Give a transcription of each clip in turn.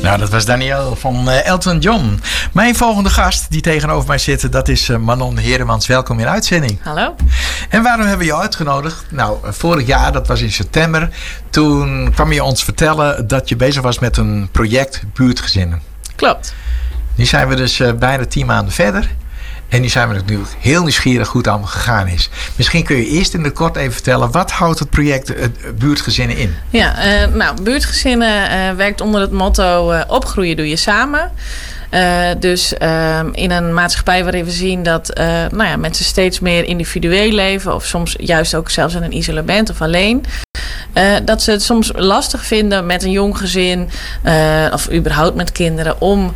Nou, dat was Daniel van Elton John. Mijn volgende gast die tegenover mij zit, dat is Manon Heremans. Welkom in de uitzending. Hallo. En waarom hebben we jou uitgenodigd? Nou, vorig jaar, dat was in september. Toen kwam je ons vertellen dat je bezig was met een project Buurtgezinnen. Klopt. Nu zijn we dus bijna 10 maanden verder. En nu zijn we natuurlijk heel nieuwsgierig hoe het allemaal gegaan is. Misschien kun je eerst in het kort even vertellen, wat houdt het project Buurtgezinnen in? Ja, Buurtgezinnen werkt onder het motto opgroeien doe je samen. Dus in een maatschappij waarin we zien dat mensen steeds meer individueel leven, of soms juist ook zelfs in een isolement of alleen. Dat ze het soms lastig vinden met een jong gezin of überhaupt met kinderen om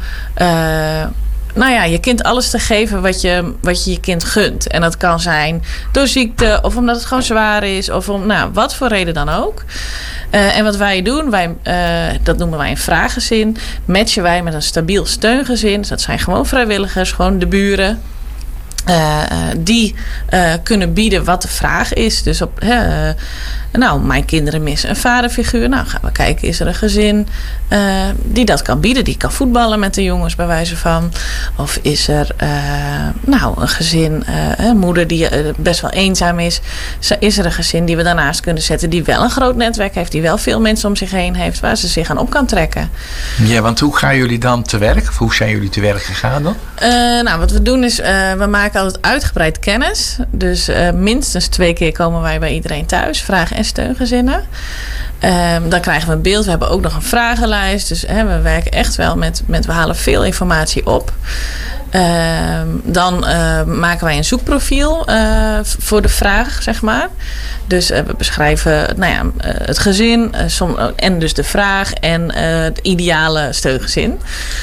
je kind alles te geven wat je kind gunt. En dat kan zijn door ziekte of omdat het gewoon zwaar is of om wat voor reden dan ook. En wat wij doen, dat noemen wij een vraaggezin. Matchen wij met een stabiel steungezin. Dus dat zijn gewoon vrijwilligers, gewoon de buren. Die kunnen bieden wat de vraag is. Dus mijn kinderen missen een vaderfiguur. Nou, gaan we kijken, is er een gezin die dat kan bieden? Die kan voetballen met de jongens bij wijze van. Of is er een gezin, een moeder die best wel eenzaam is. Is er een gezin die we daarnaast kunnen zetten die wel een groot netwerk heeft, die wel veel mensen om zich heen heeft, waar ze zich aan op kan trekken. Ja, want hoe gaan jullie dan te werk? Of hoe zijn jullie te werk gegaan dan? Wat we doen is, we maken altijd uitgebreid kennis. Dus minstens 2 keer komen wij bij iedereen thuis. Vragen- en steungezinnen. Dan krijgen we een beeld. We hebben ook nog een vragenlijst. Dus we werken echt wel we halen veel informatie op. Dan maken wij een zoekprofiel voor de vraag, zeg maar. Dus we beschrijven het gezin en dus de vraag en het ideale steungezin.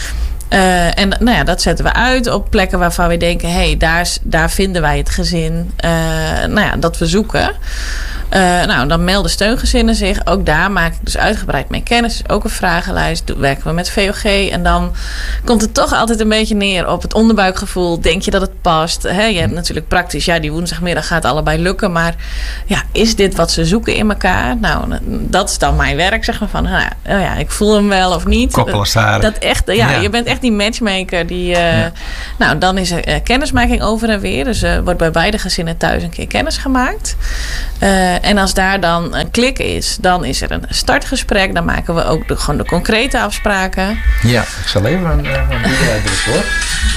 Dat zetten we uit op plekken waarvan we denken, daar vinden wij het gezin dat we zoeken. Dan melden steungezinnen zich. Ook daar maak ik dus uitgebreid mee kennis. Ook een vragenlijst. Werken we met VOG. En dan komt het toch altijd een beetje neer op het onderbuikgevoel. Denk je dat het past? Je hebt natuurlijk praktisch, die woensdagmiddag gaat allebei lukken. Maar is dit wat ze zoeken in elkaar? Nou, dat is dan mijn werk. Zeg maar van, ik voel hem wel of niet. Koppelen staren. Dat echt, je bent echt die matchmaker. Dan is er kennismaking over en weer. Dus wordt bij beide gezinnen thuis een keer kennis gemaakt. En als daar dan een klik is, dan is er een startgesprek. Dan maken we ook gewoon de concrete afspraken. Ja, ik zal even een video uitdrukken hoor.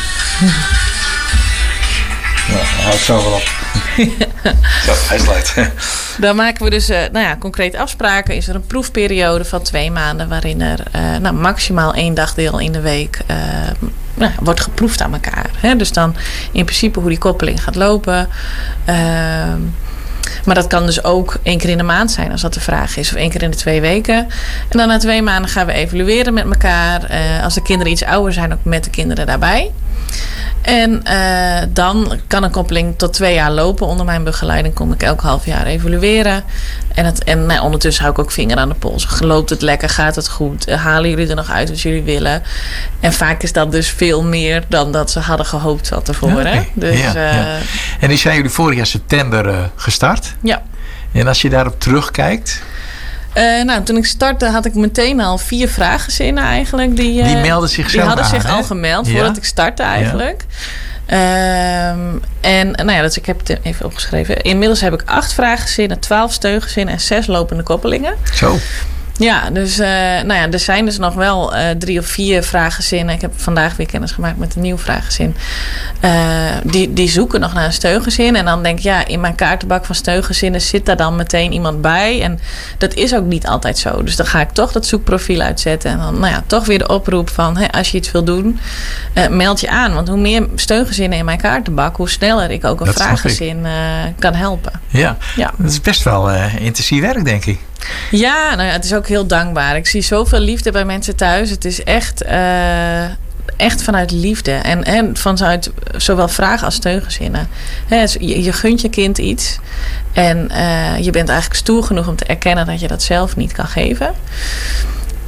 Ja, hij houdt zo wel op. Zo, hij sluit. Dan maken we dus concrete afspraken. Is er een proefperiode van 2 maanden waarin er maximaal 1 dagdeel in de week wordt geproefd aan elkaar. Dus dan in principe hoe die koppeling gaat lopen. Maar dat kan dus ook 1 keer in de maand zijn als dat de vraag is. Of 1 keer in de 2 weken. En dan na 2 maanden gaan we evalueren met elkaar. Als de kinderen iets ouder zijn, ook met de kinderen daarbij. En dan kan een koppeling tot 2 jaar lopen. Onder mijn begeleiding kom ik elk half jaar evalueren. En ondertussen hou ik ook vinger aan de pols. Loopt het lekker? Gaat het goed? Halen jullie er nog uit wat jullie willen? En vaak is dat dus veel meer dan dat ze hadden gehoopt van tevoren. Okay. Dus, En die zijn jullie vorig jaar september gestart. Ja. En als je daarop terugkijkt. Toen ik startte had ik meteen al 4 vraaggezinnen eigenlijk. Die melden zichzelf aan. Die hadden zich al gemeld voordat ik startte eigenlijk. Ja. Ik heb het even opgeschreven. Inmiddels heb ik 8 vraaggezinnen, 12 steungezinnen en 6 lopende koppelingen. Zo. Ja, dus er zijn dus nog wel 3 of 4 vraaggezinnen. Ik heb vandaag weer kennis gemaakt met een nieuw vraaggezin. Die zoeken nog naar een steungezin. En dan denk ik, in mijn kaartenbak van steungezinnen zit daar dan meteen iemand bij. En dat is ook niet altijd zo. Dus dan ga ik toch dat zoekprofiel uitzetten. En dan toch weer de oproep van, als je iets wil doen, meld je aan. Want hoe meer steungezinnen in mijn kaartenbak, hoe sneller ik ook een vraaggezin kan helpen. Ja, dat is best wel intensief werk, denk ik. Ja, het is ook heel dankbaar. Ik zie zoveel liefde bij mensen thuis. Het is echt vanuit liefde. En vanuit zowel vragen als steungezinnen. Je gunt je kind iets. En je bent eigenlijk stoer genoeg om te erkennen dat je dat zelf niet kan geven.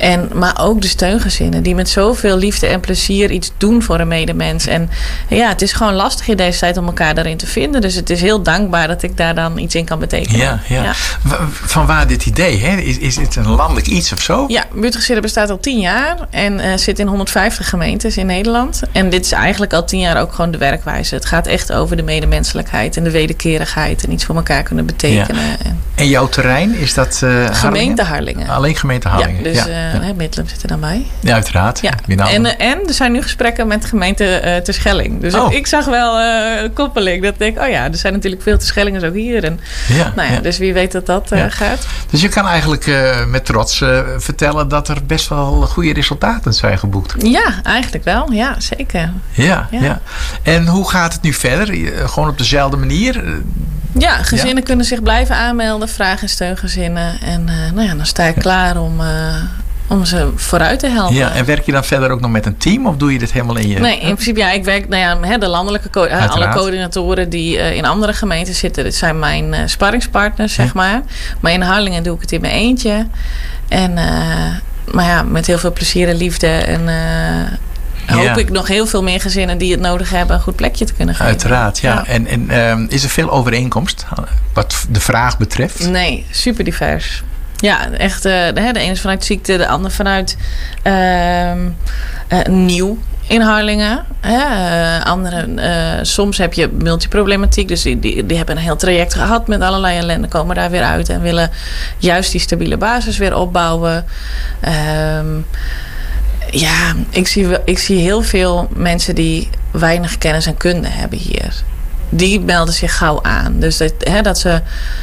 Maar ook de steungezinnen die met zoveel liefde en plezier iets doen voor een medemens. En ja, het is gewoon lastig in deze tijd om elkaar daarin te vinden. Dus het is heel dankbaar dat ik daar dan iets in kan betekenen. Ja. Van waar dit idee? Hè? Is het een landelijk iets of zo? Ja, Buurtgezinnen bestaat al 10 jaar en zit in 150 gemeentes in Nederland. En dit is eigenlijk al 10 jaar ook gewoon de werkwijze. Het gaat echt over de medemenselijkheid en de wederkerigheid en iets voor elkaar kunnen betekenen. Ja. En jouw terrein, is dat gemeente Harlingen? Alleen gemeente Harlingen. Ja, dus Middelum zit er dan bij. Ja, uiteraard. Ja. En er zijn nu gesprekken met de gemeente Terschelling. Dus ik zag wel koppeling. Dat ik denk, er zijn natuurlijk veel Terschellingers ook hier. En, dus wie weet dat gaat. Dus je kan eigenlijk met trots vertellen dat er best wel goede resultaten zijn geboekt. Ja, eigenlijk wel. Ja, zeker. Ja. En hoe gaat het nu verder? Gewoon op dezelfde manier? Ja, gezinnen kunnen zich blijven aanmelden. Vraag- en steungezinnen. En dan sta ik klaar om ze vooruit te helpen. Ja, en werk je dan verder ook nog met een team? Of doe je dit helemaal in je... Nee, in principe ik werk... de landelijke alle coördinatoren die in andere gemeenten zitten. Dit zijn mijn sparringspartners, zeg maar. Maar in Harlingen doe ik het in mijn eentje. En met heel veel plezier en liefde. En hoop ik nog heel veel meer gezinnen die het nodig hebben een goed plekje te kunnen geven. Uiteraard, ja. En is er veel overeenkomst wat de vraag betreft? Nee, super divers. Ja, echt. De ene is vanuit ziekte, de ander vanuit nieuw in Harlingen. Soms heb je multiproblematiek. Dus die hebben een heel traject gehad met allerlei ellende. Komen daar weer uit en willen juist die stabiele basis weer opbouwen. Ik zie heel veel mensen die weinig kennis en kunde hebben hier. Die melden zich gauw aan. Dus dat ze...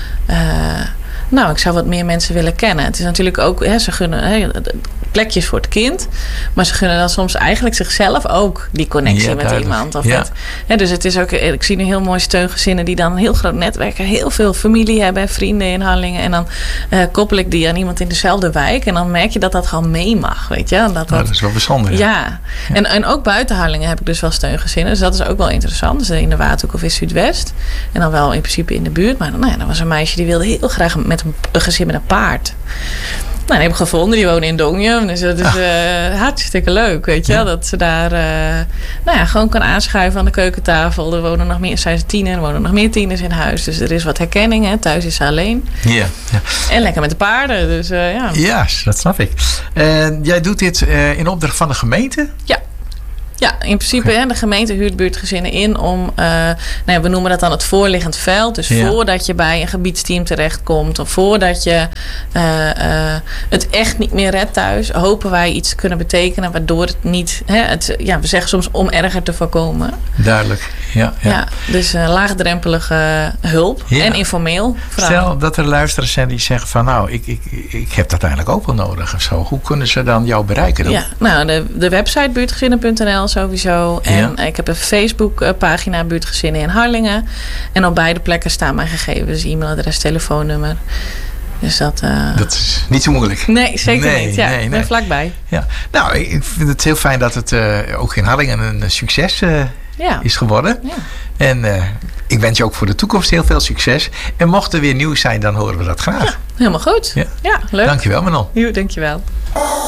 ik zou wat meer mensen willen kennen. Het is natuurlijk ook... ze gunnen plekjes voor het kind. Maar ze gunnen dan soms eigenlijk zichzelf ook die connectie met iemand. Dus het is ook... Ik zie nu heel mooie steungezinnen die dan een heel groot netwerk... heel veel familie hebben, vrienden in Harlingen. En dan koppel ik die aan iemand in dezelfde wijk. En dan merk je dat gewoon mee mag, weet je. Dat is wel bijzonder. Ja. En ook buiten Harlingen heb ik dus wel steungezinnen. Dus dat is ook wel interessant. Dus in de Waardhoek of in Zuidwest. En dan wel in principe in de buurt. Maar dan was een meisje die wilde heel graag met een gezin met een paard. Die heb ik gevonden. Die wonen in Dongjum. Dus dat is hartstikke leuk, weet je. Ja. Dat ze daar gewoon kan aanschuiven aan de keukentafel. Er wonen nog meer, zijn ze 10 er wonen nog meer tieners in huis. Dus er is wat herkenning. Hè. Thuis is ze alleen. Ja. En lekker met de paarden. Dus Ja, dat snap ik. Jij doet dit in opdracht van de gemeente? Ja, in principe de gemeente huurt buurtgezinnen in om... we noemen dat dan het voorliggend veld. Dus voordat je bij een gebiedsteam terechtkomt... of voordat je het echt niet meer redt thuis... hopen wij iets te kunnen betekenen... waardoor het niet... we zeggen soms om erger te voorkomen. Duidelijk, ja. Dus laagdrempelige hulp en informeel. Stel dat er luisteraars zijn die zeggen van... ik heb dat eigenlijk ook wel nodig of zo. Hoe kunnen ze dan jou bereiken dan? Ja, de website buurtgezinnen.nl sowieso. En ik heb een Facebook pagina Buurtgezinnen in Harlingen. En op beide plekken staan mijn gegevens. E-mailadres, telefoonnummer. Dus dat is niet zo moeilijk. Nee, zeker niet. Ja, ik ben vlakbij. Ja. Nou, ik vind het heel fijn dat het ook in Harlingen een succes is geworden. Ja. En ik wens je ook voor de toekomst heel veel succes. En mocht er weer nieuws zijn, dan horen we dat graag. Ja, helemaal goed. Ja, leuk. Dankjewel, Manon. Dankjewel.